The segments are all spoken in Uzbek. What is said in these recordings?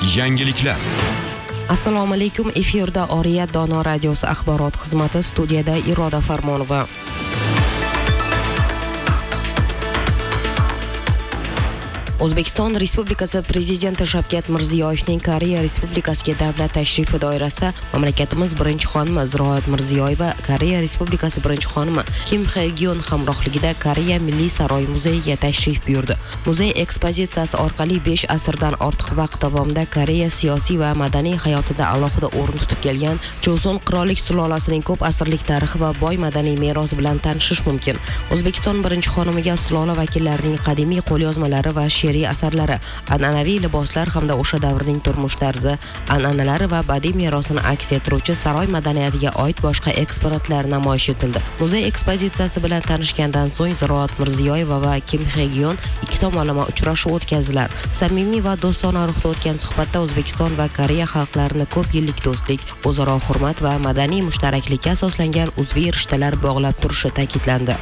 Yangiliklar. Assalomu alaykum. Efirda Oriyat Dono radiosi axborot xizmati, studiyada Iroda Farmonova. O'zbekiston Respublikasi Prezidenti Shavkat Mirziyoyevning Koreya Respublikasiga davlat tashrifi doirasida mamlakatimiz birinchi xonimi Ziroat Mirziyoyeva Koreya Respublikasi birinchi xonimi Kim Hye-gyon hamrohligida Koreya Milliy saroy muzeyiga tashrif buyurdi. Muzey ekspozitsiyasi orqali 5 asrdan ortiq vaqt davomida Koreya siyosiy va madaniy hayotida alohida o'rin tutib kelgan Joseon qirollik sulolasining ko'p asrlik tarixi va boy madaniy merosi bilan tanishish mumkin. O'zbekiston birinchi xonimiga sulola vakillarining qadimiy qo'lyozmalari va asarlari, an'anaviy liboslar hamda o'sha davrning turmush tarzi, an'analari va badiiy merosini aks ettiruvchi saroy madaniyatiga oid boshqa eksponatlar namoyish etildi. Muzey ekspozitsiyasi bilan tanishgandan so'ng Ziroat Mirziyoyeva va Kim Hye-gyon ikki tomonlama uchrashuv o'tkazdilar. Samimiy va do'stona ruhda o'tgan suhbatda O'zbekiston va Koreya xalqlarini ko'p yillik do'stlik, o'zaro hurmat va madaniy mushtaraklikka asoslangan uzviy rishtalar bog'lab turishi ta'kidlandi.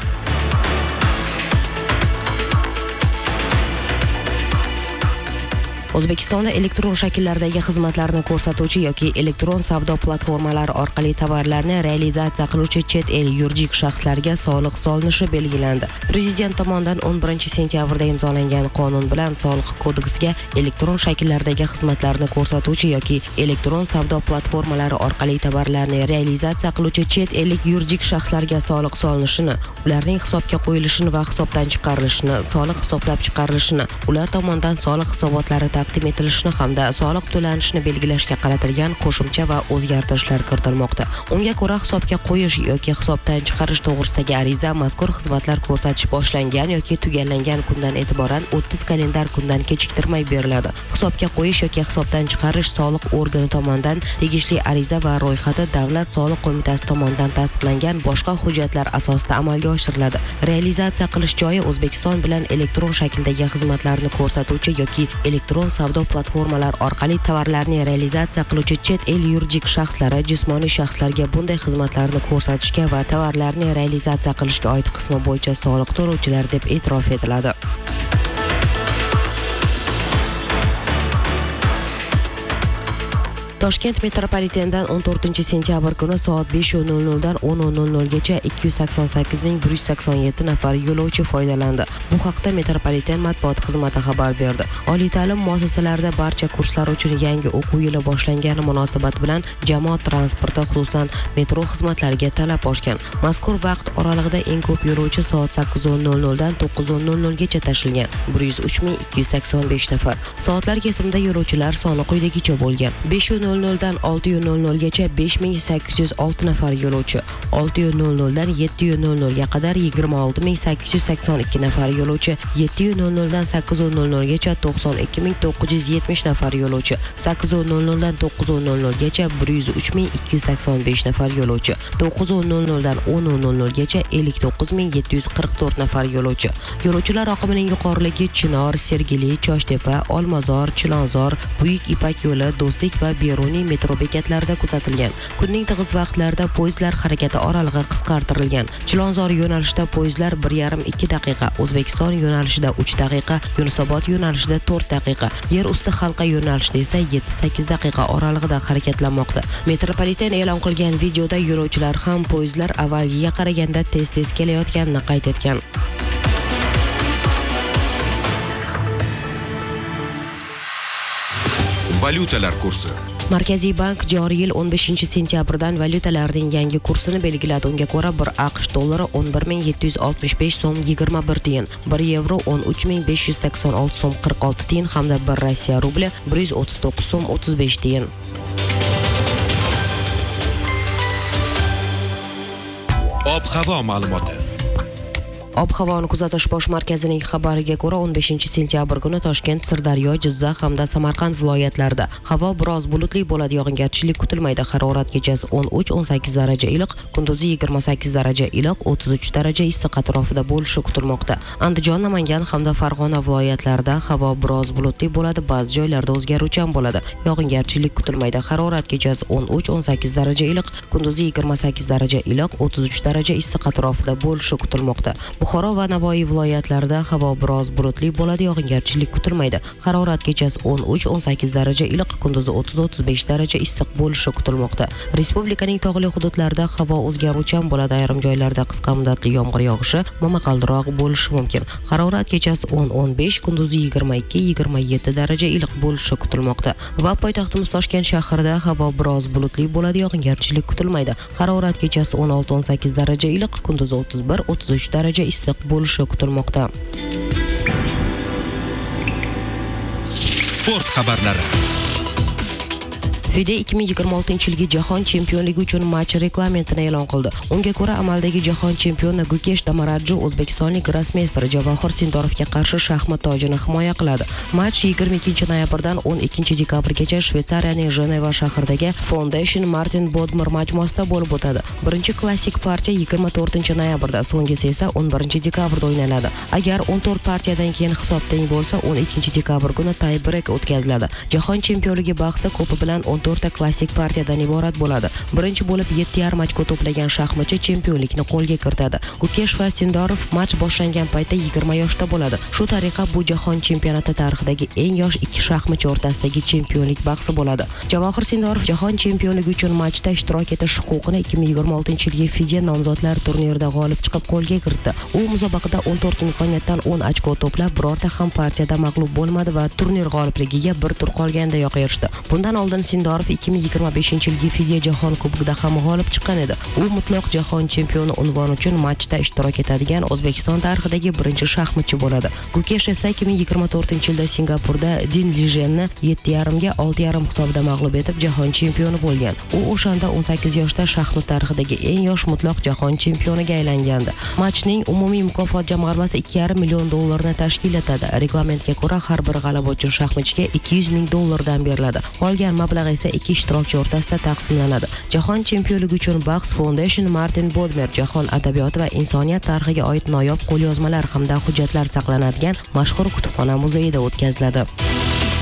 O'zbekistonda elektron shakllardagi xizmatlarni ko'rsatuvchi yoki elektron savdo platformalari orqali tovarlarni realizatsiya qiluvchi chet el yuridik shaxslarga soliq solinishi belgilandi. Prezident tomonidan 11 sentyabrda imzolangan qonun bilan soliq kodeksiga elektron shakllardagi xizmatlarni ko'rsatuvchi yoki elektron savdo platformalari orqali tovarlarni realizatsiya qiluvchi chet ellik yuridik shaxslarga soliq solinishini, ularning hisobga qo'yilishini va hisobdan chiqarilishini, soliq hisoblab chiqarilishini, ular tomonidan soliq hisobotlari taqdim etilishini hamda soliq to'lanishini belgilashga qaratilgan qo'shimcha va o'zgartirishlar kiritilmoqda. Unga ko'ra hisobga qo'yish yoki hisobdan chiqarish to'g'risidagi ariza mazkur xizmatlar ko'rsatish boshlangan yoki tugallangan kundan e'tiboran 30 kalendar kundan kechiktirmay beriladi. Hisobga qo'yish yoki hisobdan chiqarish soliq organi tomonidan tegishli ariza va ro'yxati Davlat soliq qo'mitasi tomonidan tasdiqlangan boshqa hujjatlar asosida amalga oshiriladi. Realizatsiya qilish joyi O'zbekiston bilan elektron shakldagi xizmatlarni ko'rsatuvchi yoki elektron savdo platformalar orqali tovarlarni realizatsiya qiluvchi chet el yuridik shaxslari jismoniy shaxslarga bunday xizmatlarni ko'rsatishga va tovarlarni realizatsiya qilishga oid qismi bo'yicha soliq to'lovchilar deb e'tirof etiladi. Toshkent metropolitenidan 14 sentyabr kuni soat 5:00 dan 10:00 gacha 288.187 nafar yo'lovchi foydalandi. Bu haqda metropoliten matbuot xizmati xabar berdi. Oliy ta'lim muassasalarida barcha kurslar uchun yangi o'quv yili boshlangani munosabati bilan jamoat transporti, xususan metro xizmatlariga talab oshgan. Mazkur vaqt oralig'ida eng ko'p yo'lovchi soat 8:00 dan 9:00 gacha tashilgan. 103.285 nafar. Soatlar kesimida yo'lovchilar soni quyidagicha bo'lgan. 5:00 dan 6:00 gacha 5806 nafar yo'lovchi, 6:00 dan 7:00 ga qadar 26882 nafar yo'lovchi, 7:00 dan 8:00 gacha 92970 nafar yo'lovchi, 8:00 dan 9:00 gacha 103285 nafar yo'lovchi, 9:00 dan 10:00 gacha 59744 nafar yo'lovchi. Yo'lovchilar oqimining yuqoriligi Chinor, Sergeli, Choshtepa, Olmazor, Chilonzor, Buyuk Ipak yo'li, Do'stlik va Beruniy metro bekatlarida kuzatilgan. Kunning tig'iz vaqtlarida poyezdlar harakati oralig'i qisqartirilgan. Chilonzor yo'nalishida poyezdlar 1,5-2 daqiqa, O'zbekiston yo'nalishida 3 daqiqa, Yunusobod yo'nalishida 4 daqiqa, yer usti halqa yo'nalishida esa 7-8 daqiqa oralig'ida harakatlanmoqda. Metropoliten e'lon qilgan videoda yo'lovchilar ham poyezdlar avvalgiga qaraganda tez-tez kelayotganini qayd etgan. Valyutalar kursi. Markaziy bank joriy yil 15 sentyabrdan valyutalarning yangi kursini belgiladi. Unga ko'ra 1 AQSh dollari 11765 so'm 21 tiyin, 1 yevro 13586 so'm 46 tiyin hamda 1 Rossiya rubli 139 so'm 35 tiyin. Ob-havo ma'lumoti. Ob-havoni kuzatish bosh markazining xabariga ko'ra 15 sentyabr kuni Toshkent, Sirdaryo, Jizzax hamda Samarqand viloyatlarida havo biroz bulutli bo'ladi, yog'ingarchilik kutilmaydi. Harorat kechasi 13-18 daraja iliq, kunduzi 28 daraja iliq, 33 daraja issiq atrofida bo'lishi kutilmoqda. Andijon, Namangan hamda Farg'ona viloyatlarida havo biroz bulutli bo'ladi, ba'zi joylarda o'zgaruvchan bo'ladi. Yog'ingarchilik kutilmaydi. Harorat kechasi 13-18 daraja iliq, kunduzi 28 daraja iliq, 33 daraja issiq atrofida bo'lishi kutilmoqda. Bu Buxoro va Navoiy viloyatlarida havo biroz bulutli bo'ladi, yog'ingarchilik kutilmaydi. Harorat kechasi 13-18 daraja iliq, kunduzi 30-35 daraja issiq bo'lishi kutilmoqda. Respublikaning tog'li hududlarida havo o'zgaruvchan bo'ladi, ayrim joylarda qisqa muddatli yomg'ir yog'ishi momaqaldiroq bo'lishi mumkin. Harorat kechasi 10-15, kunduzi 22-27 daraja iliq bo'lishi kutilmoqda. Va poytaxtimiz Toshkent shahrida havo biroz bulutli bo'ladi, yog'ingarchilik kutilmaydi. Harorat kechasi 16-18 daraja iliq, kunduzi 31-33 daraja issiq bo'lishi kutilmoqda. Sport xabarlari. FIDE 2026-yilgi jahon chempionligi uchun match reglamentini e'lon qildi. Unga ko'ra, amaldagi jahon chempioni Gukesh Damaraju o'zbekistonlik grossmeyster Javohir Sindorovga qarshi shaxmat tojini himoya qiladi. Match 22-noyabrdan 12-dekabrgacha Shveysariyaning Jeneva shahridagi Foundation Martin Bodmer majmuasida bo'lib o'tadi. Birinchi klassik partiya 24-noyabrda, so'nggisi esa 11-dekabrda o'ynaladi. Agar 14 partiyadan keyin hisob teng bo'lsa, 12-dekabr kuni tie-break o'tkaziladi. Jahon chempionligi bahsi ko'pi bilan 14 ta klassik partiyadan iborat bo'ladi. Birinchi bo'lib 7,5 ochko to'plagan shaxmatchi chempionlikni qo'lga kiritadi. Gukesh va Sindorov match boshlangan paytda 20 yoshda bo'ladi. Shu tariqa bu jahon chempionati tarixidagi eng yosh ikki shaxmatchi o'rtasidagi chempionlik bahsi bo'ladi. Javohir Sindorov jahon chempionligi uchun matchda ishtirok etish huquqini 2026-yilgi FIDE nomzodlar turnirida g'olib chiqib qo'lga kiritdi. U musobaqada 14 imkoniyatdan 10 ochko to'plab, birorta ham partiyada mag'lub bo'lmadi va turnir g'olibligiga bir tur qolgandayoq erishdi. Bundan oldin Sindorov 2025-yilgi FIDE jahon kubogida ham g'olib chiqqan edi. U mutlaq jahon chempioni unvoni uchun matchda ishtirok etadigan O'zbekiston tarixidagi birinchi shaxmatchi bo'ladi. Gukesh esa 2024-yilda Singapurda Din Lijenni 7,5 ga 6,5 hisobida mag'lub etib jahon chempioni bo'lgan. U o'shanda 18 yoshda shaxmat tarixidagi eng yosh mutlaq jahon chempioniga aylangandi. Matchning umumiy mukofot jamg'armasi $2,5 million tashkil etadi. Reglamentga ko'ra, har bir g'alaba uchun shaxmatchiga $200 ming beriladi. Qolgan mablag' esa ikki ishtirokchi o'rtasida taqsimlanadi. Jahon chempionligi uchun bahs Foundation Martin Bodmer jahon adabiyoti va insoniyat tarixiga oid noyob qo'lyozmalar hamda hujjatlar saqlanadigan mashhur kutubxona muzeyida o'tkaziladi.